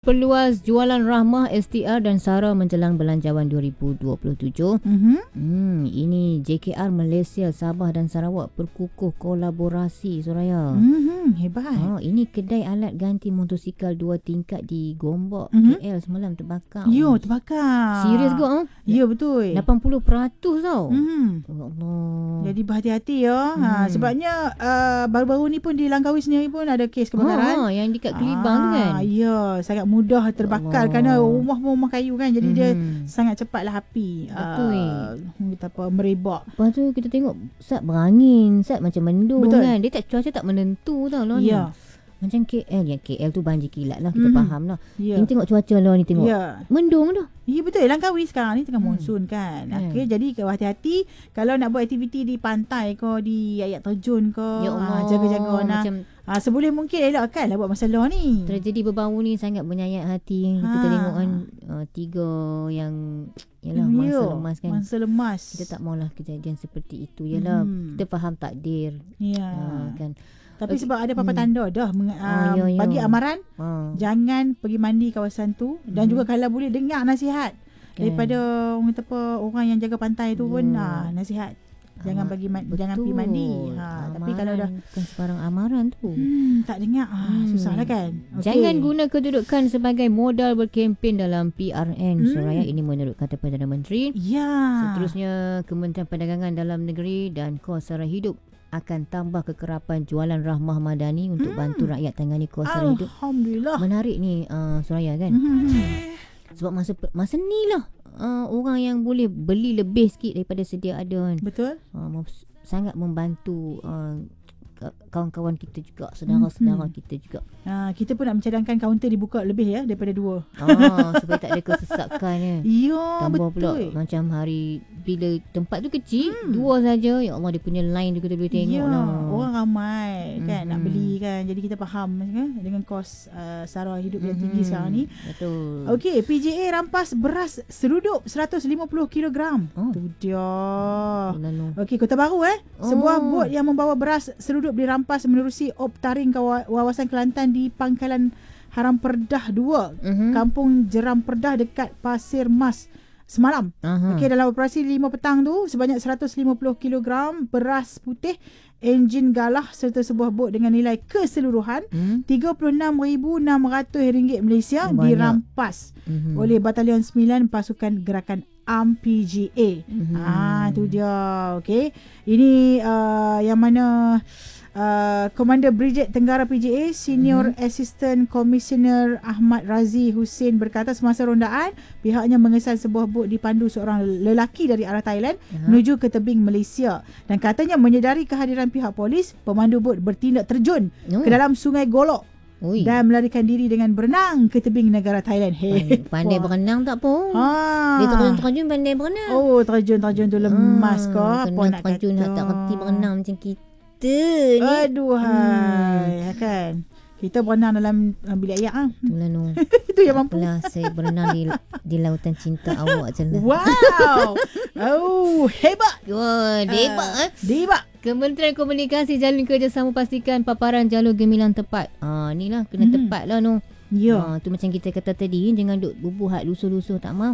memperluas jualan Rahmah, STR dan Sara menjelang Belanjawan 2027. Ini JKR Malaysia, Sabah dan Sarawak berkukuh kolaborasi, Suraya. Hebat. Ini kedai alat ganti motosikal 2 tingkat di Gombak, KL semalam terbakar. Terbakar. Serius ke? Ya, betul. 80% tau. Allah. Jadi berhati-hati ya. Sebabnya baru-baru ni pun di Langkawi sendiri pun ada kes kebakaran. Yang dekat Kelibang tu kan. Ya, sangat mudah terbakar kerana rumah kayu kan. Jadi dia sangat cepatlah api. Betapa merebak. Lepas tu kita tengok Sat berangin, Sat macam mendung. Betul. Kan. Dia cuaca tak menentu tau lah ni. Macam KL. KL tu banjir kilat lah. Kita faham lah. Ini tengok cuaca lah ni tengok. Mendung tu. Ya, betul. Langkawi sekarang ni tengah monsun kan. Okay, jadi hati-hati kalau nak buat aktiviti di pantai ke, di air terjun ke. Ya Allah. Jaga-jaga macam seboleh mungkin elakkan lah buat masalah ni. Tragedi berbau ni sangat menyayat hati. Kita tengok kan 3 yang masa lemas kan. Masa lemas. Kita tak maulah kejadian seperti itu. Yalah, kita faham takdir. Kan. Tapi sebab ada apa-apa tanda dah bagi amaran, jangan pergi mandi kawasan tu. Dan juga kalau boleh dengar nasihat daripada orang yang jaga pantai tu pun nasihat. Jangan pergi mandi. Tapi kalau dah bukan sebarang amaran tu. Tak dengar susahlah kan. Jangan guna kedudukan sebagai modal berkempen dalam PRN, Suraya. Ini menurut kata Perdana Menteri. Seterusnya, Kementerian Perdagangan Dalam Negeri dan Kos Sara Hidup akan tambah kekerapan jualan Rahmah Madani untuk bantu rakyat tangani kos sara hidup. Alhamdulillah. Menarik ni Suraya kan. Sebab masa ni lah orang yang boleh beli lebih sikit daripada sedia ada kan. Betul. Sangat membantu kawan-kawan kita juga, saudara-saudara kita juga. Kita pun nak mencadangkan kaunter dibuka lebih ya daripada 2. Supaya tak ada kesesakan ya. Tambah betul. Pula macam hari bila tempat tu kecil, 2 saja. Ya Allah, dia punya line tu kita boleh tengok lah. Orang ramai kan nak beli kan. Jadi kita faham kan dengan kos sara hidup yang tinggi sekarang ni. Betul. Okey, PJA rampas beras serudup 150 kg. Tu dia. Okey, Kota Baru sebuah bot yang membawa beras serudup dirampas menerusi Optaring kawasan Kelantan di Pangkalan Haram Perdah 2, Kampung Jeram Perdah dekat Pasir Mas semalam. Okey, dalam operasi 5 petang tu sebanyak 150 kg beras putih, enjin galah serta sebuah bot dengan nilai keseluruhan RM36,600 Malaysia dirampas oleh Batalion 9 Pasukan Gerakan PJA. Tu dia. Okey. Ini yang mana Komander Brigade Tenggara PJA Senior Assistant Commissioner Ahmad Razi Hussein berkata semasa rondaan pihaknya mengesan sebuah bot dipandu seorang lelaki dari arah Thailand menuju ke tebing Malaysia, dan katanya menyedari kehadiran pihak polis, pemandu bot bertindak terjun ke dalam Sungai Golok dan melarikan diri dengan berenang ke tebing negara Thailand. Pandai berenang tak pun. Dia terjun pandai berenang. Terjun tu lemas kau. Apa nak terjun kata. tak kerti berenang macam kita ni. Aduhai. Kan. Kita berenang dalam bilik air Itulah no. Itu yang mampu. Saya berenang di lautan cinta awak je lah. Wow. Hebat. Hebat. Kementerian Komunikasi jalin kerjasama pastikan paparan jalur gemilang tepat. Ni lah kena tepat lah no. Tu macam kita kata tadi, jangan duk bubuhat lusuh-lusuh, tak maaf.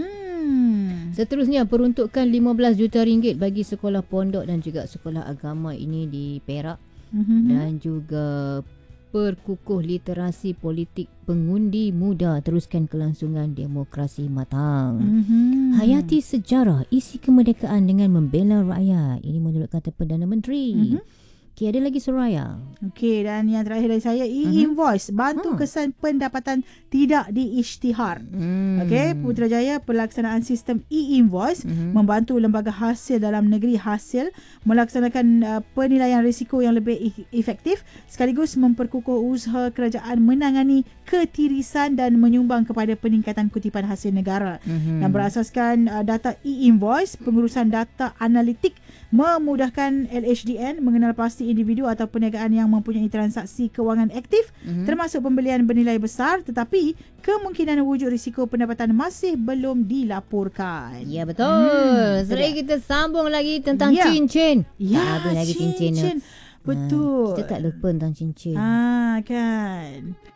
Seterusnya, peruntukan RM15 juta bagi sekolah pondok dan juga sekolah agama ini di Perak. Dan juga perkukuh literasi politik pengundi muda teruskan kelangsungan demokrasi matang. Hayati sejarah isi kemerdekaan dengan membela rakyat. Ini menurut kata Perdana Menteri. Okey, ada lagi Suraya. Okey, dan yang terakhir dari saya, e-invoice bantu kesan pendapatan tidak diisytihar. Okey, Putrajaya pelaksanaan sistem e-invoice membantu lembaga hasil dalam negeri hasil melaksanakan penilaian risiko yang lebih efektif sekaligus memperkukuh usaha kerajaan menangani ketirisan dan menyumbang kepada peningkatan kutipan hasil negara. Dan berasaskan data e-invoice, pengurusan data analitik memudahkan LHDN mengenal pasti individu atau perniagaan yang mempunyai transaksi kewangan aktif termasuk pembelian bernilai besar, tetapi kemungkinan wujud risiko pendapatan masih belum dilaporkan. Ya, betul. Sekarang kita sambung lagi tentang cincin. Habis lagi cincin. Betul. Kita tak lupa tentang cincin. Kan.